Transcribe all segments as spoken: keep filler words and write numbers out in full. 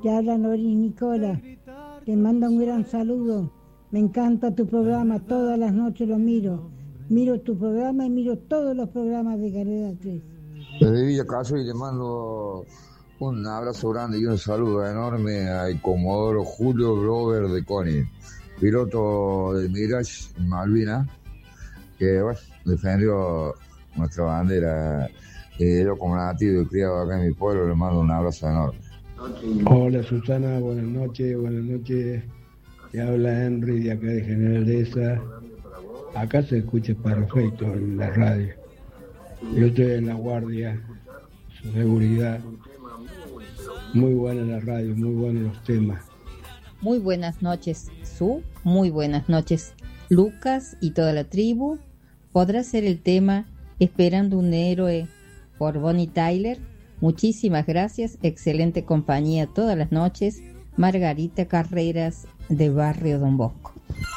Te habla Nori Nicola. Te mando un gran saludo. Me encanta tu programa, todas las noches lo miro. Miro tu programa y miro todos los programas de Canal tres. Desde Villa Caso y le mando un abrazo grande y un saludo enorme al Comodoro Julio Glover de Coni, piloto de Mirage Malvina, que bueno, defendió nuestra bandera. Eh, yo como nativo y criado acá en mi pueblo le mando un abrazo enorme. Hola Susana, buenas noches, buenas noches. Te habla Henry de acá de General Dehesa. Acá se escucha perfecto en la radio. Yo estoy en la guardia, su seguridad. Muy buena la radio, muy buenos los temas. Muy buenas noches, Su. Muy buenas noches, Lucas y toda la tribu. ¿Podrá ser el tema Esperando un héroe por Bonnie Tyler? Muchísimas gracias, excelente compañía todas las noches. Margarita Carreras, de Barrio Don Bosco.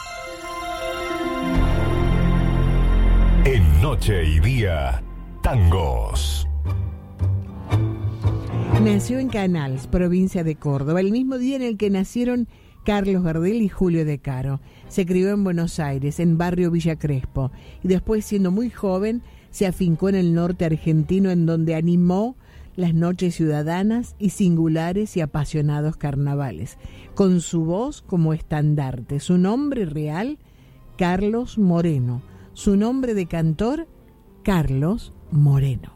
En Noche y Día, tangos. Nació en Canals, provincia de Córdoba, el mismo día en el que nacieron Carlos Gardel y Julio De Caro. Se crió en Buenos Aires, en barrio Villa Crespo, y después, siendo muy joven, se afincó en el norte argentino, en donde animó las noches ciudadanas y singulares y apasionados carnavales, con su voz como estandarte. Su nombre real, Carlos Moreno. Su nombre de cantor, Carlos Moreno.